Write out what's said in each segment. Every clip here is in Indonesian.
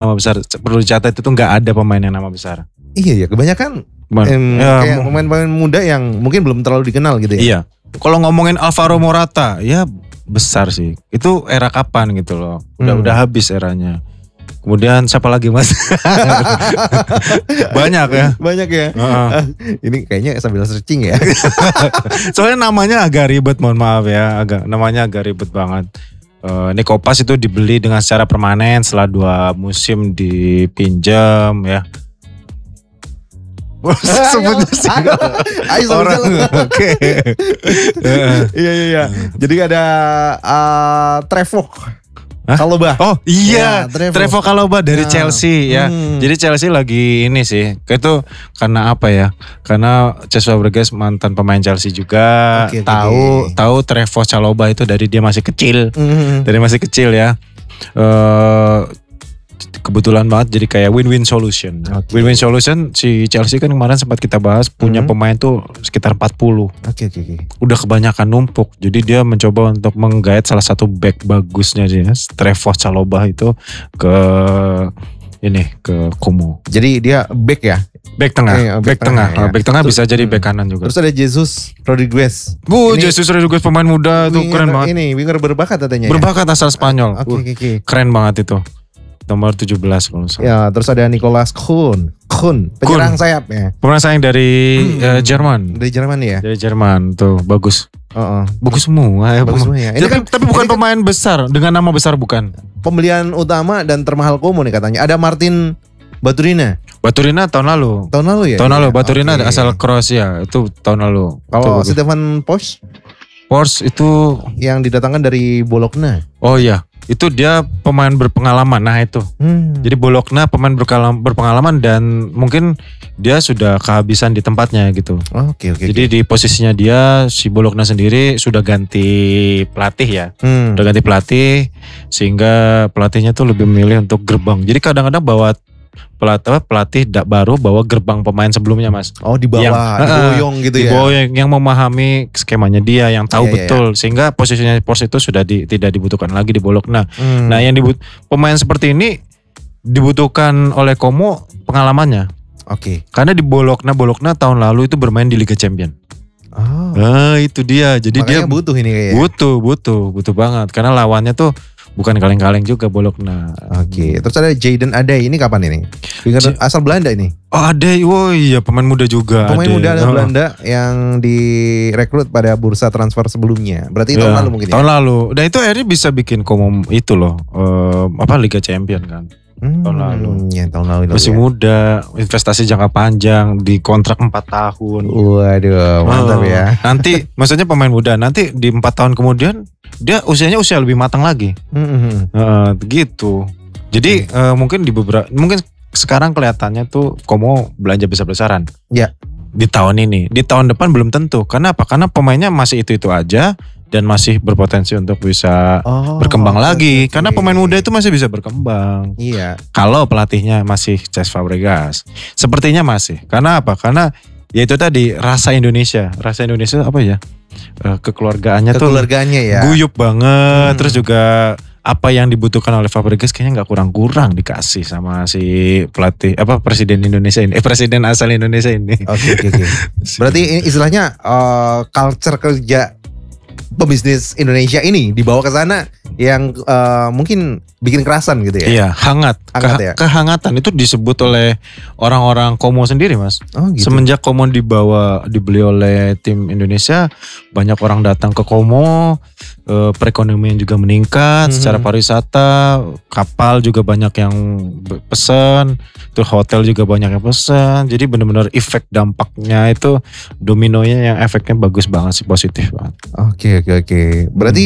nama besar. Perlu dicatat itu nggak ada pemain yang nama besar. Iya ya, kebanyakan kayak pemain-pemain muda yang mungkin belum terlalu dikenal gitu ya. Iya. Kalau ngomongin Alvaro Morata, ya besar sih. Itu era kapan gitu loh. Udah habis eranya. Kemudian siapa lagi Mas? Banyak ya. Banyak ya. Ini kayaknya sambil searching ya. Soalnya namanya agak ribet, mohon maaf ya. Namanya agak ribet banget. Nico Paz itu dibeli dengan secara permanen setelah 2 musim dipinjam ya. Sebutnya sih orang. Oke. Iya. Jadi ada Trevoh Chalobah. Oh iya, Trevoh Chalobah dari Chelsea ya. Jadi Chelsea lagi ini sih, itu karena apa ya? Karena Cesc Fabregas mantan pemain Chelsea juga. Tahu Trevoh Chalobah itu dari dia masih kecil, dari masih kecil ya. Kebetulan banget jadi kayak win-win solution. Win-win solution si Chelsea kan kemarin sempat kita bahas punya pemain tuh sekitar 40. Udah kebanyakan numpuk. Jadi dia mencoba untuk menggait salah satu back bagusnya dia, Trevoh Chalobah itu ke Como. Jadi dia back ya? Back tengah. Back tengah bisa jadi back kanan juga. Terus ada Jesus Rodriguez. Jesus Rodriguez pemain muda tuh keren banget. Ini winger berbakat katanya. Berbakat asal Spanyol. Keren banget itu. Nomor 17 kalau salah. Ya, terus ada Nicolas Kuhn, penyerang sayap ya. Penyerang sayap dari Jerman. Dari Jerman ya? Dari Jerman tuh, bagus. Bagus semua ya. Bagus semua ya. Tapi bukan pemain besar, dengan nama besar bukan. Pembelian utama dan termahal Como nih katanya. Ada Martin Baturina. Baturina tahun lalu. Tahun lalu ya? Tahun lalu, Baturina asal Kroasia, itu tahun lalu. Kalau Stefan Porsche itu yang didatangkan dari Bologna. Oh iya, itu dia pemain berpengalaman. Nah itu. Jadi Bologna pemain berpengalaman dan mungkin dia sudah kehabisan di tempatnya gitu. Jadi di posisinya dia si Bologna sendiri sudah ganti pelatih ya. Udah ganti pelatih sehingga pelatihnya tuh lebih memilih untuk gerbang. Jadi kadang-kadang bawa pelatih baru bawa gerbang pemain sebelumnya Mas. Oh diboyong gitu ya. Diboyong yang memahami skemanya dia, yang tahu betul. Sehingga posisinya Porsche itu sudah tidak dibutuhkan lagi di Bologna. Nah yang pemain seperti ini dibutuhkan oleh Como pengalamannya. Karena di Bologna tahun lalu itu bermain di Liga Champion. Itu dia. Jadi makanya dia butuh ini kayaknya. Butuh banget. Karena lawannya tuh bukan kaleng-kaleng juga Bologna. Terus ada Jayden Adey, ini kapan ini? Asal Belanda ini. Adey, iya pemain muda juga. Pemain muda asal Belanda yang direkrut pada bursa transfer sebelumnya. Berarti tahun lalu mungkin ya? Tahun lalu. Dan itu akhirnya bisa bikin Como itu loh, Liga Champion kan. Tahun lalu. Ya, tahun lalu. Masih muda, investasi jangka panjang, di kontrak 4 tahun. Waduh, mantap ya. Nanti, maksudnya pemain muda, nanti di 4 tahun kemudian dia usianya lebih matang lagi. Gitu. Jadi mungkin mungkin sekarang kelihatannya tuh Como belanja besar-besaran. Ya. Di tahun ini, di tahun depan belum tentu. Karena apa? Karena pemainnya masih itu aja. Dan masih berpotensi untuk bisa berkembang lagi. Karena pemain muda itu masih bisa berkembang. Iya. Kalau pelatihnya masih Cesc Fabregas. Sepertinya masih. Karena apa? Karena ya itu tadi rasa Indonesia. Rasa Indonesia apa ya? Kekeluargaannya ya. Guyup banget. Terus juga apa yang dibutuhkan oleh Fabregas kayaknya gak kurang-kurang dikasih sama si pelatih presiden Indonesia ini. Presiden asal Indonesia ini. Oke. Berarti ini istilahnya culture kerja pebisnis Indonesia ini dibawa ke sana yang mungkin bikin kerasan gitu ya. Iya, hangat ya? Kehangatan itu disebut oleh orang-orang Como sendiri Mas. Gitu. Semenjak Como dibeli oleh tim Indonesia, banyak orang datang ke Como, perekonomian juga meningkat secara pariwisata, kapal juga banyak yang pesan, terus hotel juga banyak yang pesan. Jadi benar-benar efek dampaknya itu dominonya yang efeknya bagus banget sih, positif banget. Oke. Berarti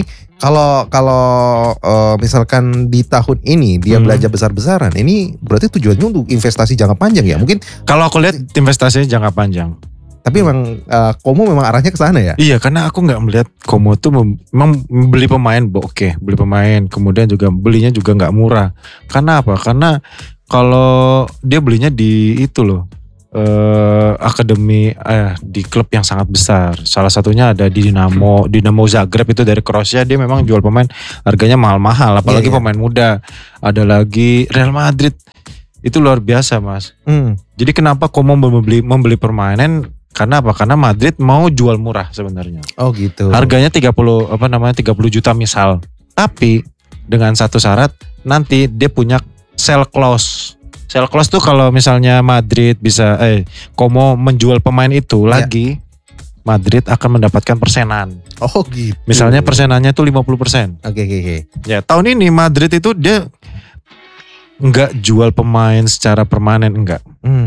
kalau misalkan di tahun ini dia belanja besar-besaran, ini berarti tujuannya untuk investasi jangka panjang ya? Mungkin kalau aku lihat investasinya jangka panjang. Tapi memang Como memang arahnya ke sana ya? Iya, karena aku nggak melihat Como tuh memang beli pemain, beli pemain, kemudian juga belinya juga nggak murah. Karena apa? Karena kalau dia belinya di itu loh, akademi di klub yang sangat besar. Salah satunya ada di Dinamo Zagreb itu dari Kroasia. Dia memang jual pemain harganya mahal-mahal, apalagi pemain muda. Ada lagi Real Madrid. Itu luar biasa, Mas. Jadi kenapa Como membeli permanen? Karena apa? Karena Madrid mau jual murah sebenarnya. Oh gitu. Harganya 30 juta misal. Tapi dengan satu syarat, nanti dia punya sell clause. Sell clause tuh kalau misalnya Madrid bisa Como menjual pemain itu lagi, Madrid akan mendapatkan persenan. Oh gitu. Misalnya persenannya tuh 50%. Oke. Ya, tahun ini Madrid itu dia enggak jual pemain secara permanen, enggak.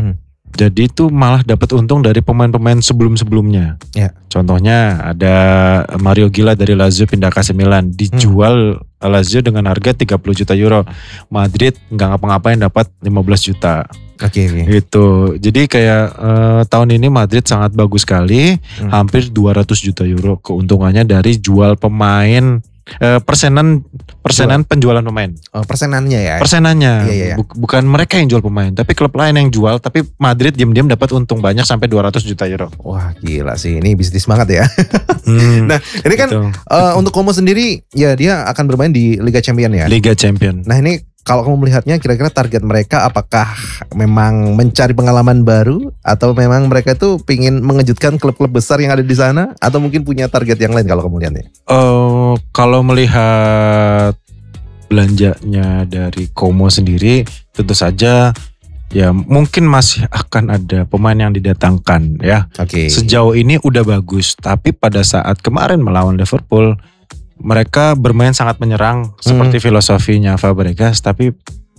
Jadi itu malah dapat untung dari pemain-pemain sebelum-sebelumnya. Ya. Contohnya ada Mario Gila dari Lazio pindah ke AC Milan, dijual Lazio dengan harga 30 juta euro. Madrid nggak ngapa-ngapain dapat 15 juta. Oke. Gitu. Jadi kayak tahun ini Madrid sangat bagus sekali, hampir 200 juta euro keuntungannya dari jual pemain. Persenan penjualan pemain. Oh, persenannya ya. Persenannya. Iya. Bukan mereka yang jual pemain, tapi klub lain yang jual, tapi Madrid diam-diam dapat untung banyak sampai 200 juta euro. Wah, gila sih, ini bisnis banget ya. Nah, ini kan untuk Como sendiri ya dia akan bermain di Liga Champion ya. Liga Champion. Nah, ini kalau kamu melihatnya kira-kira target mereka apakah memang mencari pengalaman baru atau memang mereka tuh pingin mengejutkan klub-klub besar yang ada di sana atau mungkin punya target yang lain kalau kamu lihatnya? Kalau melihat belanjanya dari Como sendiri, tentu saja ya mungkin masih akan ada pemain yang didatangkan ya. Oke. Sejauh ini udah bagus, tapi pada saat kemarin melawan Liverpool mereka bermain sangat menyerang seperti filosofinya Fabregas, tapi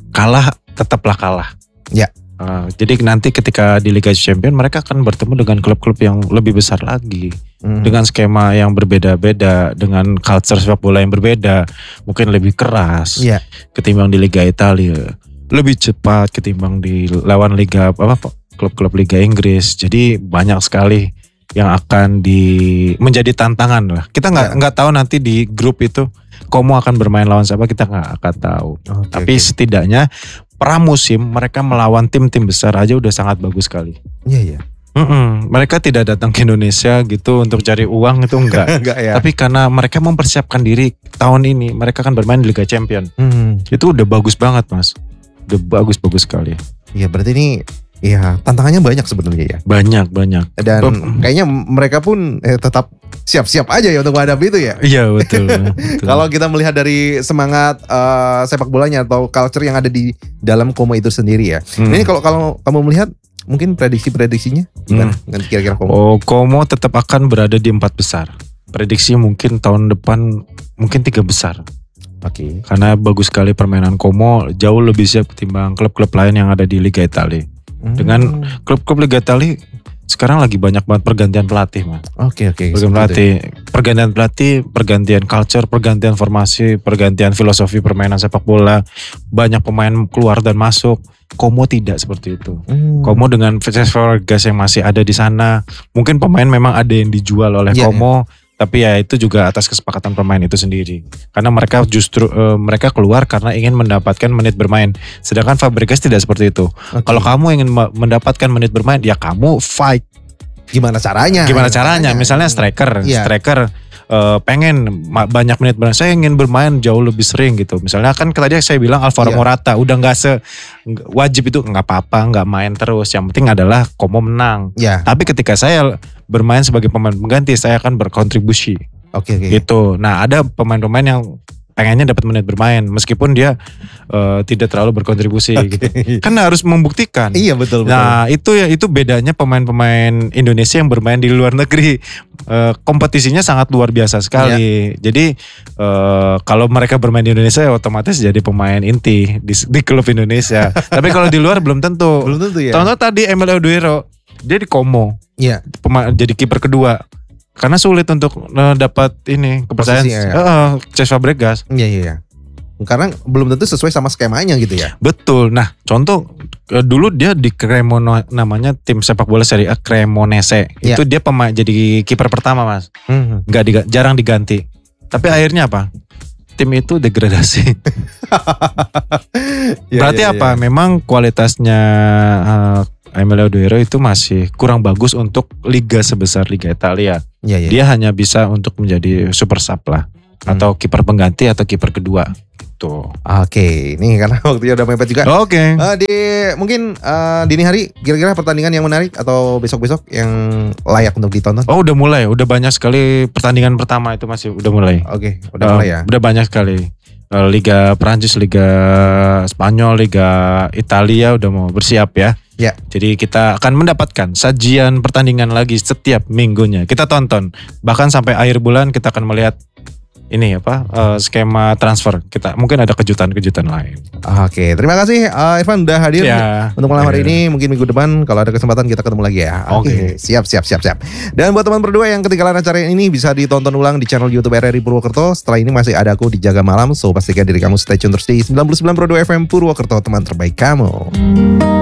tetaplah kalah. Ya. Jadi nanti ketika di Liga Champions mereka akan bertemu dengan klub-klub yang lebih besar lagi, dengan skema yang berbeda-beda, dengan culture sepak bola yang berbeda, mungkin lebih keras ketimbang di Liga Italia, lebih cepat ketimbang di lawan Liga klub-klub Liga Inggris. Jadi banyak sekali yang akan menjadi tantangan lah. Kita nggak tahu nanti di grup itu Como akan bermain lawan siapa, kita nggak akan tahu. Tapi setidaknya pramusim mereka melawan tim-tim besar aja udah sangat bagus sekali. Iya. Mereka tidak datang ke Indonesia gitu untuk cari uang, itu enggak. Enggak ya. Tapi karena mereka mempersiapkan diri tahun ini, mereka akan bermain di Liga Champion. Itu udah bagus banget, Mas. Udah bagus-bagus sekali. Iya, berarti ini tantangannya banyak sebenarnya ya. Banyak. Dan kayaknya mereka pun tetap siap-siap aja ya untuk menghadapi itu ya. Iya, betul. Kalau kita melihat dari semangat sepak bolanya atau culture yang ada di dalam Como itu sendiri ya. Ini kalau kamu melihat mungkin prediksinya gimana? Kira-kira Como? Como tetap akan berada di 4 besar. Prediksi mungkin tahun depan mungkin 3 besar. Oke. Karena bagus sekali permainan Como, jauh lebih siap ketimbang klub-klub lain yang ada di Liga Italia. Dengan klub-klub Liga Italia sekarang lagi banyak banget pergantian pelatih, Mas. Oke. Pergantian pelatih, pergantian culture, pergantian formasi, pergantian filosofi permainan sepak bola. Banyak pemain keluar dan masuk. Como tidak seperti itu. Como dengan Fabregas yang masih ada di sana, mungkin pemain memang ada yang dijual oleh Como. Tapi ya itu juga atas kesepakatan pemain itu sendiri. Karena mereka justru mereka keluar karena ingin mendapatkan menit bermain. Sedangkan Fabregas tidak seperti itu. Kalau kamu ingin mendapatkan menit bermain, ya kamu fight. Gimana caranya? Misalnya striker pengen banyak menit bermain. Saya ingin bermain jauh lebih sering gitu. Misalnya kan tadi saya bilang Alvaro Morata udah nggak wajib itu, nggak apa-apa, nggak main terus. Yang penting adalah Como menang. Tapi ketika saya bermain sebagai pemain pengganti, saya akan berkontribusi. Oke. Gitu. Nah, ada pemain-pemain yang pengennya dapat menit bermain meskipun dia tidak terlalu berkontribusi gitu. Kan harus membuktikan. Iya, betul. Nah, itu bedanya pemain-pemain Indonesia yang bermain di luar negeri. Kompetisinya sangat luar biasa sekali. Jadi kalau mereka bermain di Indonesia ya otomatis jadi pemain inti di klub Indonesia. Tapi kalau di luar belum tentu. Ya. Contoh tadi Emil Oduero, dia di Como. Iya. Jadi kiper kedua. Karena sulit untuk dapat kepercayaan Cesc Fabregas. Iya. Karena belum tentu sesuai sama skemanya gitu ya. Betul. Nah, contoh dulu dia di namanya tim sepak bola Serie A Cremonese. Itu dia jadi kiper pertama, Mas. Jarang diganti. Tapi akhirnya apa? Tim itu degradasi. Berarti apa? Memang kualitasnya Emilio Duero itu masih kurang bagus untuk liga sebesar Liga Italia. Dia hanya bisa untuk menjadi super sub lah, atau kiper pengganti atau kiper kedua. Tuh. Oke, nih karena waktunya udah mepet juga. Oke. Mungkin dini hari kira-kira pertandingan yang menarik atau besok-besok yang layak untuk ditonton? Oh, udah mulai, udah banyak sekali pertandingan pertama itu masih udah mulai. Oke, udah mulai ya. Udah banyak sekali. Liga Prancis, Liga Spanyol, Liga Italia udah mau bersiap ya. Ya. Jadi kita akan mendapatkan sajian pertandingan lagi setiap minggunya. Kita tonton. Bahkan sampai akhir bulan kita akan melihat ini skema transfer. Kita mungkin ada kejutan-kejutan lain. Oke, terima kasih Irfan udah hadir untuk malam hari ini. Mungkin minggu depan kalau ada kesempatan kita ketemu lagi ya. Oke. Siap. Dan buat teman berdua yang ketinggalan acara ini bisa ditonton ulang di channel YouTube RRI Purwokerto. Setelah ini masih ada aku di Jaga Malam. So pastikan diri kamu stay tune terus di 99.2 FM Purwokerto, teman terbaik kamu.